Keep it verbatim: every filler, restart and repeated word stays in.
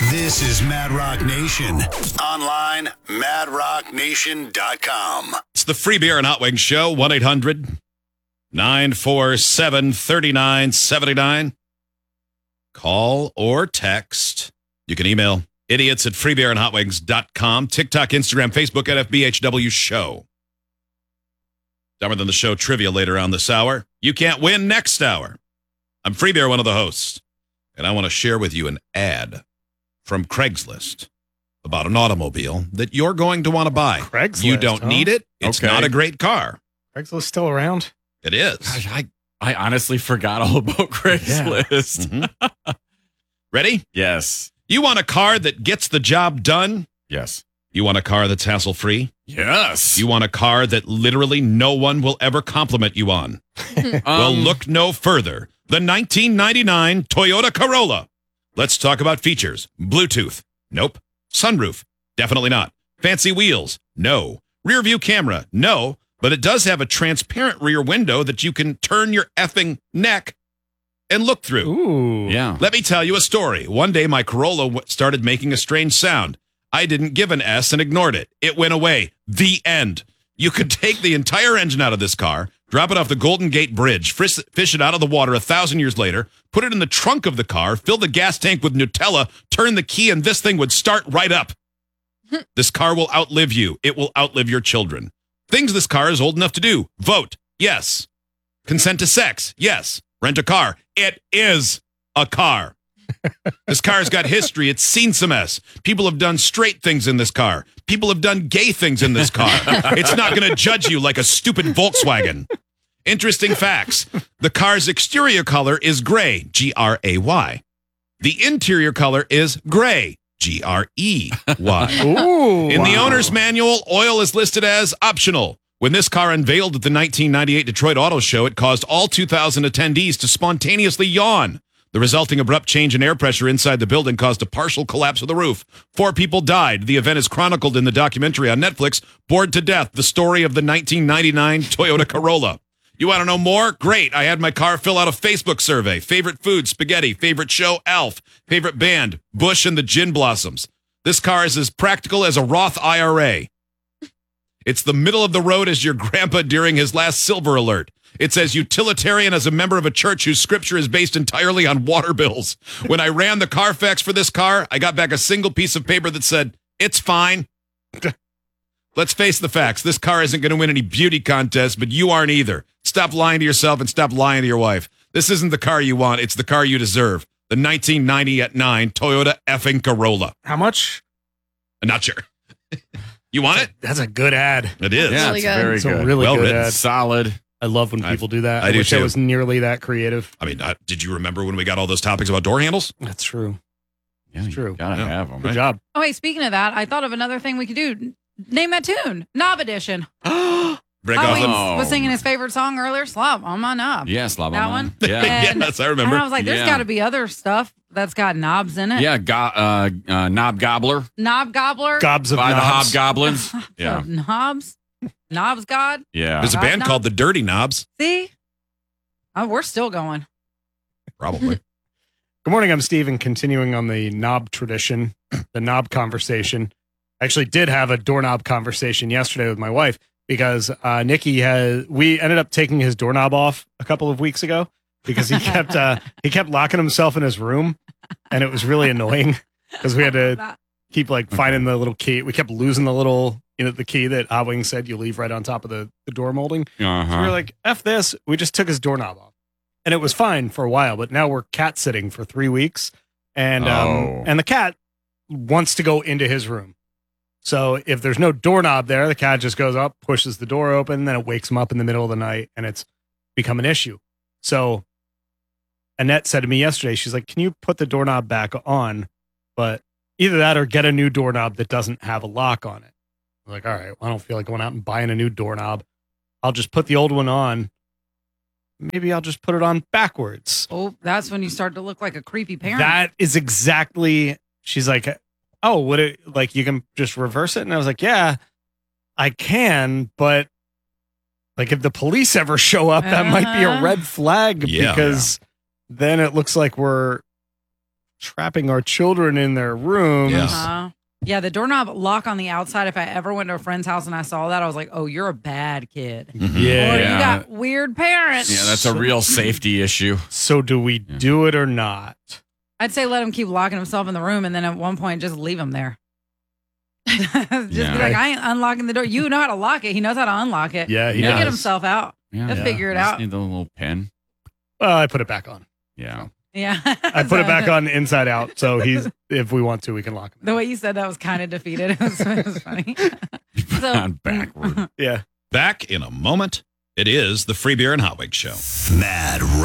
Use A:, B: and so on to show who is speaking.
A: This is Mad Rock Nation. Online, mad rock nation dot com.
B: It's the Free Beer and Hot Wings Show, one eight hundred nine four seven three nine seven nine. Call or text. You can email idiots at free beer and hot wings dot com. TikTok, Instagram, Facebook at F B H W Show. Dumber Than the Show trivia later on this hour. You can't win next hour. I'm Free Beer, one of the hosts, and I want to share with you an ad from Craigslist about an automobile that you're going to want to buy.
C: Craigslist,
B: You don't
C: huh?
B: need it. It's
D: Okay.
B: not a great car.
C: Craigslist still around?
B: It is.
D: Gosh, I, I honestly forgot all about Craigslist.
B: Mhm. Ready?
D: Yes.
B: You want a car that gets the job done?
D: Yes.
B: You want a car that's hassle-free?
D: Yes.
B: You want a car that literally no one will ever compliment you on?
D: um,
B: Well, look no further. The nineteen ninety-nine Toyota Corolla. Let's talk about features. Bluetooth. Nope. Sunroof. Definitely not. Fancy wheels. No. Rear view camera. No. But it does have a transparent rear window that you can turn your effing neck and look through.
C: Ooh.
D: Yeah.
B: Let me tell you a story. One day, my Corolla w- started making a strange sound. I didn't give an S and ignored it. It went away. The end. You could take the entire engine out of this car, drop it off the Golden Gate Bridge, fish, fish it out of the water a thousand years later, put it in the trunk of the car, fill the gas tank with Nutella, turn the key, and this thing would start right up. This car will outlive you. It will outlive your children. Things this car is old enough to do. Vote. Yes. Consent to sex. Yes. Rent a car. It is a car. This car's got history. It's seen some mess. People have done straight things in this car. People have done gay things in this car. It's not going to judge you like a stupid Volkswagen. Interesting facts. The car's exterior color is gray, G R A Y. The interior color is gray, G R E Y.
C: Ooh.
B: In the
C: wow.
B: owner's manual, oil is listed as optional. When this car unveiled at the nineteen ninety-eight Detroit Auto Show, it caused all two thousand attendees to spontaneously yawn. The resulting abrupt change in air pressure inside the building caused a partial collapse of the roof. Four people died. The event is chronicled in the documentary on Netflix, Bored to Death, the story of the nineteen ninety-nine Toyota Corolla. You want to know more? Great. I had my car fill out a Facebook survey. Favorite food, spaghetti. Favorite show, Alf. Favorite band, Bush and the Gin Blossoms. This car is as practical as a Roth I R A. It's the middle of the road as your grandpa during his last silver alert. It's as utilitarian as a member of a church whose scripture is based entirely on water bills. When I ran the Carfax for this car, I got back a single piece of paper that said, "It's fine." Let's face the facts. This car isn't going to win any beauty contests, but you aren't either. Stop lying to yourself and stop lying to your wife. This isn't the car you want. It's the car you deserve. The nineteen ninety at nine Toyota effing Corolla.
C: How much?
B: I'm not sure. You want it?
C: That's a good ad.
B: It is.
D: Yeah,
E: Really
D: it's
E: good.
D: very
C: It's a
D: good.
C: really
B: Well
C: good
B: written.
C: ad.
D: Solid.
C: I love when
B: I-
C: people do that.
B: I
C: I,
B: do
C: wish
B: too.
C: I was nearly that creative.
B: I mean, uh, did you remember when we got all those topics about door handles?
C: That's true.
D: Yeah, you
C: true.
D: Gotta
B: Yeah.
D: have them.
C: Good job.
E: Oh, wait, speaking of that, I thought of another thing we could do. Name that tune. Knob Edition.
B: Break
E: Oh,
B: off
E: he
B: the...
D: Oh.
E: was singing his favorite song earlier, Slob on my knob.
D: Yeah, Slava.
E: That one?
D: Yeah.
E: And-
B: Yes, I
E: And
B: remember.
E: I was like, there's
D: Yeah.
E: got to be other stuff that's got knobs in it.
D: Yeah, go, uh, uh, Knob Gobbler
E: Knob Gobbler.
C: Gobs of
D: by the
C: knobs.
D: Hobgoblins. Yeah.
E: Knobs. Knobs God.
D: Yeah.
B: There's a
E: Uh,
B: band
E: no.
B: called the Dirty Knobs.
E: See? Oh, we're still going.
B: Probably.
C: Good morning. I'm Steve, and continuing on the knob tradition, the knob conversation. I actually did have a doorknob conversation yesterday with my wife because uh, Nikki has. We ended up taking his doorknob off a couple of weeks ago because he kept uh, he kept locking himself in his room, and it was really annoying because we had to keep like finding the little key. We kept losing the little, you know, the key that Hot Wings said you leave right on top of the, the door molding.
D: Uh-huh.
C: So we were like, F this. We just took his doorknob off. And it was fine for a while, but now we're cat sitting for three weeks. And um,
D: Oh.
C: and the cat wants to go into his room. So if there's no doorknob there, the cat just goes up, pushes the door open, then it wakes him up in the middle of the night, and it's become an issue. So Annette said to me yesterday, she's like, can you put the doorknob back on? But either that or get a new doorknob that doesn't have a lock on it. I'm like, all right, well, I don't feel like going out and buying a new doorknob. I'll just put the old one on. Maybe I'll just put it on backwards.
E: Oh, that's when you start to look like a creepy parent.
C: That is exactly. She's like, oh, would it like you can just reverse it? And I was like, yeah, I can, but like if the police ever show up, that might be a
E: Uh-huh.
C: red flag
B: Yeah.
C: because then it looks like we're trapping our children in their rooms.
B: Yeah.
E: Uh-huh. Yeah, the doorknob lock on the outside. If I ever went to a friend's house and I saw that, I was like, oh, you're a bad kid.
B: Mhm.
E: Or
C: Yeah.
E: you
D: Yeah.
E: got weird parents.
D: Yeah, that's a real safety issue.
C: So do we
D: Yeah.
C: do it or not?
E: I'd say let him keep locking himself in the room and then at one point just leave him there. Just
D: Yeah.
E: be like, I ain't unlocking the door. You know how to lock it. He knows how to unlock it.
C: Yeah, he
E: He'll
D: Yeah.
E: get
C: does.
E: himself out.
D: Yeah,
E: He'll
C: Yeah.
E: figure it
D: Just
E: out.
D: need the little pin.
C: Well, I put it back on.
D: Yeah.
E: Yeah.
C: I put it back on inside out. So he's, if we want to, we can lock him.
E: The way you said that was kind of defeated. It was, it was funny. So-
D: On backward.
C: Yeah.
B: Back in a moment. It is the Free Beer and Hot Wings Show.
A: Mad